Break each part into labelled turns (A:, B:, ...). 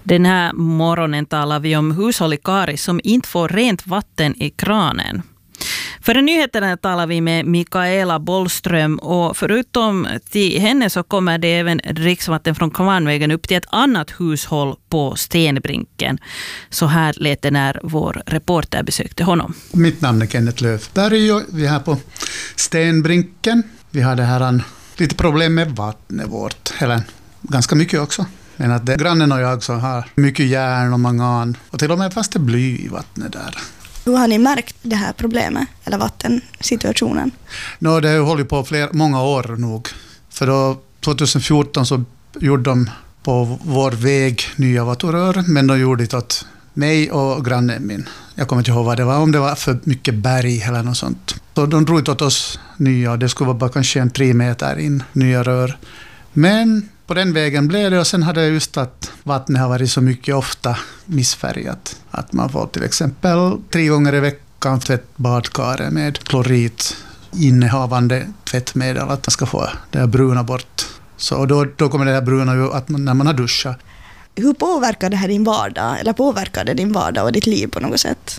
A: Den här morgonen talar vi om hushåll i Karis som inte får rent vatten i kranen. För nyheterna talar vi med Mikaela Bollström och förutom till henne så kommer det även dricksvatten från Kvarnvägen upp till ett annat hushåll på Stenbrinken. Så här lät det när vår reporter besökte honom.
B: Mitt namn är Kenneth Löfberg och vi är här på Stenbrinken. Vi har det här lite problem med vattnet vårt, eller ganska mycket också. Men att grannen och jag så har mycket järn och mangan och till och med fast det bly i vattnet där.
C: Hur har ni märkt det här problemet eller vattensituationen?
B: Det har hållit på många år nog. För då 2014 så gjorde de på vår väg nya vattenrör, men de gjorde det åt mig och grannen min. Jag kommer inte ihåg vad det var, om det var för mycket berg eller något sånt. Så de drog åt oss nya och det skulle vara bara kanske 3 meter in, nya rör. Men på den vägen blev det och sen hade jag just att vattnet har varit så mycket ofta missfärgat. Att man får till exempel 3 gånger i veckan tvättbadkare med klorid innehavande tvättmedel att man ska få det här bruna bort. Så då kommer det här bruna ju att när man har duschat.
C: Hur påverkar det här din vardag? Eller påverkar det din vardag och ditt liv på något sätt?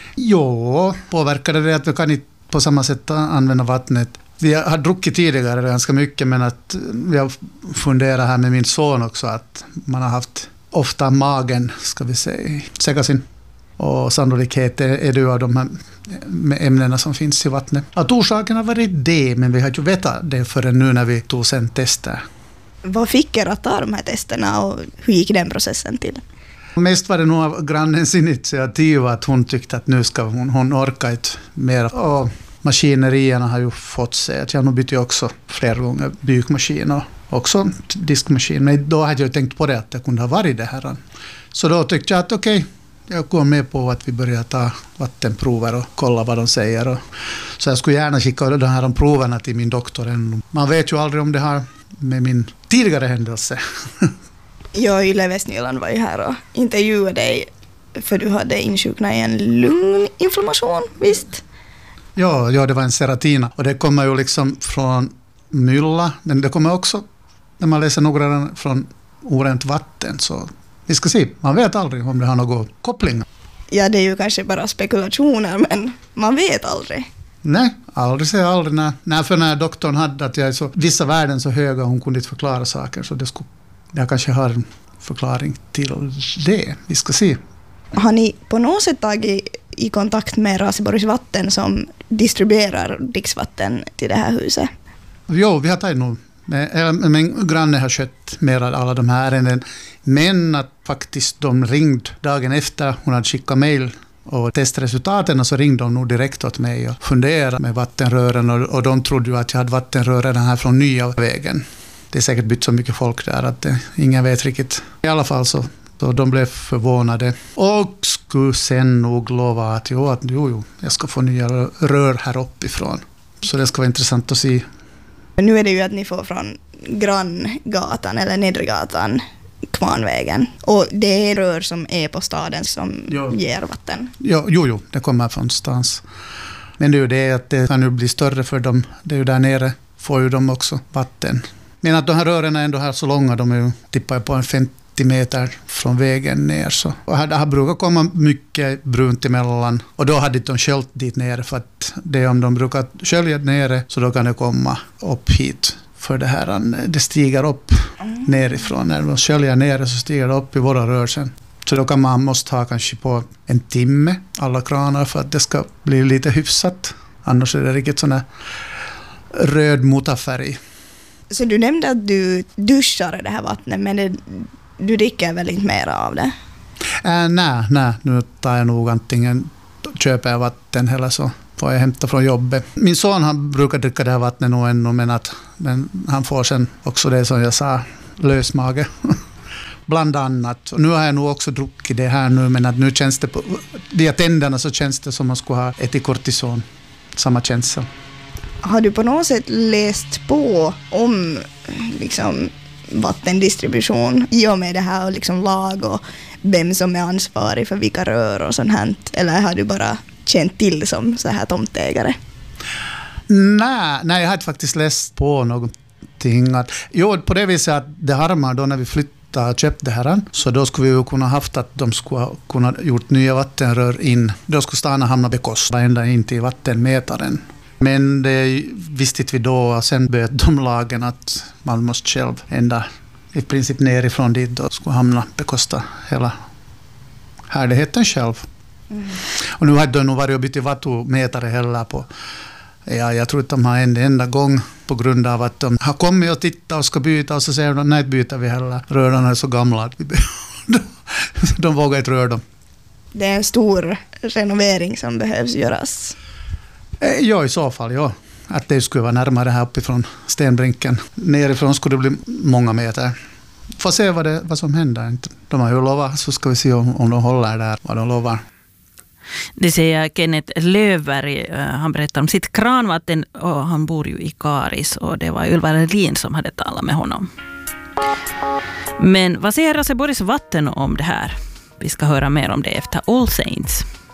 B: Jo, påverkar det att vi kan inte på samma sätt använda vattnet. Vi har druckit tidigare ganska mycket, men att vi har funderat här med min son också att man har haft ofta magen, ska vi säga, sägasin. Och sannolikhet är det av de här ämnena som finns i vattnet. Att orsaken har varit det, men vi har inte vetat det förrän nu när vi tog sen tester.
C: Vad fick er att ta de här testerna och hur gick den processen till?
B: Mest var det nog av grannens initiativ att hon tyckte att nu ska hon orka inte mer. Och maskinerierna har ju fått sig att jag nog bytte också flera gånger bykmaskin och också diskmaskin. Men då hade jag tänkt på det att det kunde ha varit det här. Så då tyckte jag att okej, jag går med på att vi börjar ta vattenprover och kolla vad de säger. Så jag skulle gärna skicka de här proverna till min doktor. Man vet ju aldrig om det har med min tidigare händelse.
C: Jag i Yle Västnyland var ju här och intervjuade dig för du hade insjuknat i en lunginflammation, visst?
B: Ja, det var en seratina och det kommer ju liksom från mylla, men det kommer också när man läser några från orent vatten, så vi ska se, man vet aldrig om det har någon koppling.
C: Ja, det är ju kanske bara spekulationer, men man vet aldrig.
B: Nej, aldrig säger aldrig. När doktorn hade att jag är så, vissa värden så höga hon kunde inte förklara saker, så jag kanske har en förklaring till det. Vi ska se.
C: Har ni på något sätt tagit i kontakt med Raseborgs vatten som distribuerar dricksvatten till det här huset?
B: Jo, vi har tagit nog. Men granne har skött mer av alla de här ärenden. Men att faktiskt de ringde dagen efter hon hade skickat mejl och testresultaten, och så ringde de nog direkt åt mig och funderade med vattenrören och de trodde ju att jag hade vattenrören här från nya vägen. Det är säkert bytt så mycket folk där att ingen vet riktigt. I alla fall så de blev förvånade och skulle sen nog lova att jo, jag ska få nya rör här uppifrån. Så det ska vara intressant att se.
C: Nu är det ju att ni får från Granngatan eller Nedregatan, Kvarnvägen. Och det är rör som är på staden som ger vatten. Jo, det kommer från stans. Men det är ju det att det kan ju bli större för dem. Det är ju där nere får ju de också vatten. Men att de här rören är ändå här så långa, de är ju tippar på en 50 meter från vägen ner. Så. Och här brukar komma mycket brunt emellan. Och då hade de sköljt dit nere, för att det om de brukar skölja nere så då kan det komma upp hit. För det här, det stiger upp nerifrån. När de sköljer nere så stiger det upp i våra rör sen. Så då måste ha kanske på en timme alla kranar för att det ska bli lite hyfsat. Annars är det riktigt sån här röd motafärg. Så du nämnde att du duschar det här vattnet, men du dricker väl inte mer av det?
B: Nej, nu tar jag nog antingen köper jag vatten eller så får jag hämta från jobbet. Min son han brukar dricka det här vattnet nog ännu, men han får sen också det som jag sa, lösmage. Bland annat. Och nu har jag nog också druckit det här nu, men att nu känns det på de tänderna så känns det som man skulle ha ätit kortison. Samma känsla.
C: Har du på något sätt läst på om liksom vattendistribution i och med det här och liksom lag och vem som är ansvarig för vilka rör och sånt här? Eller har du bara känt till som så här tomtägare?
B: Nej, jag har faktiskt läst på någonting. Jo, på det viset att det harmar då när vi flyttade ha köpt det här. Så då skulle vi ju kunna haft att de skulle kunna gjort nya vattenrör in. Då skulle staden hamna bekosta ända in till vattenmätaren. Men det visste vi då, och sen böt de lagen att man måste själv ända i princip nerifrån dit då skulle hamna bekosta hela härligheten själv. Och nu hade de nog varit och bytt vattenmätare heller på. Ja, jag tror att de har en enda gång på grund av att de har kommit och tittat och ska byta och så säger de nej, byter vi heller. Rörarna är så gamla att de vågar inte röra dem.
C: Det är en stor renovering som behövs göras.
B: Ja, i så fall, ja. Att det skulle vara närmare här uppifrån stenbrinken. Nerifrån skulle det bli många meter. Får se vad som händer. De har ju lovat, så ska vi se om de håller där vad de lovar.
A: Det säger Kenneth Löfberg. Han berättar om sitt kranvatten och han bor ju i Karis och det var Ylva Lin som hade talat med honom. Men vad säger Raseborgs vatten om det här? Vi ska höra mer om det efter All Saints.